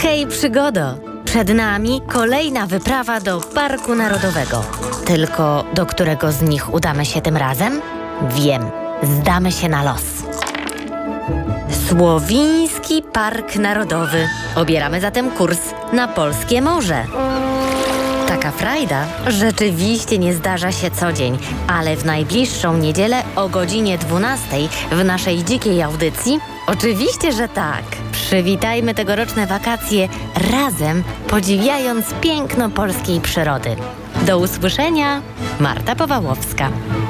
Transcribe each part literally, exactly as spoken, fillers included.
Hej, przygodo! Przed nami kolejna wyprawa do Parku Narodowego. Tylko do którego z nich udamy się tym razem? Wiem, zdamy się na los. Słowiński Park Narodowy. Obieramy zatem kurs na polskie morze. Taka frajda rzeczywiście nie zdarza się co dzień, ale w najbliższą niedzielę o godzinie dwunastej w naszej dzikiej audycji oczywiście, że tak. Przywitajmy tegoroczne wakacje razem, podziwiając piękno polskiej przyrody. Do usłyszenia, Marta Powałowska.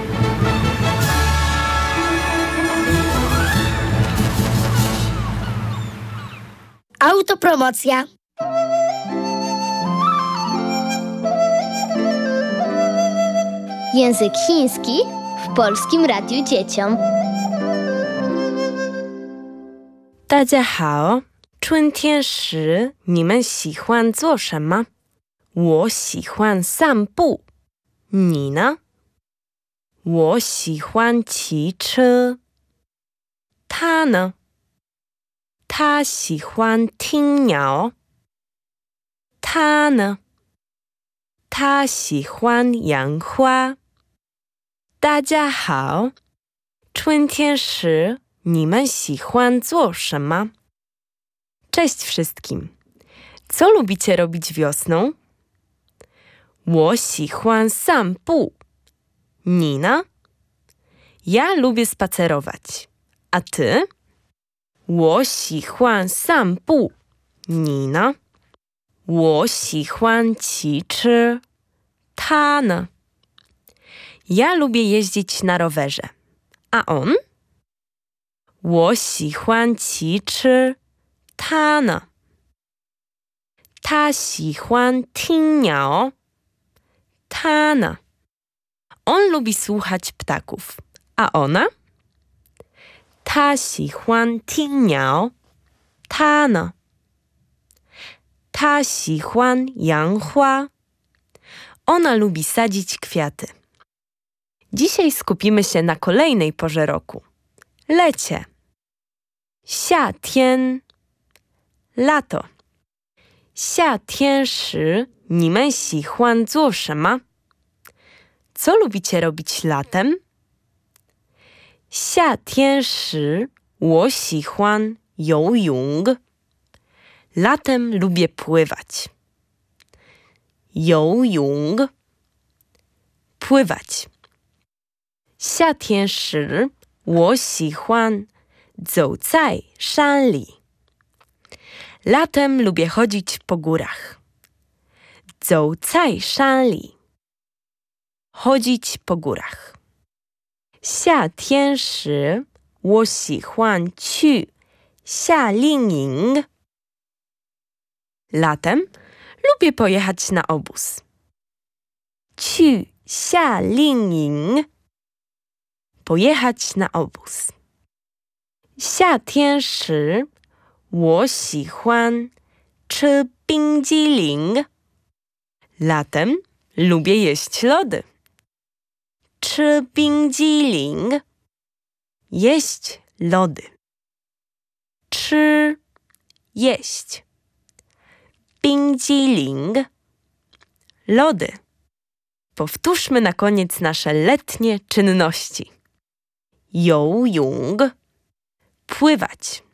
Autopromocja. Język chiński w Polskim Radiu Dzieciom. 大家好，春天时你们喜欢做什么？我喜欢散步，你呢？我喜欢骑车，他呢？他喜欢听鸟，他呢？他喜欢养花。大家好，春天时你们喜欢做什么？ Cześć wszystkim! Co lubicie robić wiosną? 我喜欢散步，你呢？ Ja lubię spacerować. A ty? 我喜欢散步，你呢？我喜欢骑车，他呢？ Ja lubię jeździć na rowerze. A on? 我喜欢骑车，他呢？他喜欢听鸟，他呢？ On lubi słuchać ptaków. A ona? 他喜欢听鸟，他呢？他喜欢养花。Ona lubi sadzić kwiaty. Dzisiaj skupimy się na kolejnej porze roku. Lecie. 夏天 lato. 夏天时你们喜欢做什么？ Co lubicie robić latem? 夏天时我喜欢游泳。 Latem lubię pływać. 游泳 pływać. 夏天时我喜欢走在山里。 Latem lubię chodzić po górach. 走在山里 chodzić po górach. 夏天时我喜欢去夏令营。 Latem lubię pojechać na obóz. 去夏令营 pojechać na obóz. 夏天时我喜欢吃冰激凌。 Latem lubię jeść lody. 吃冰激凌 jeść lody. 吃 jeść. 冰激凌 lody. Powtórzmy na koniec nasze letnie czynności. 游泳 pływać.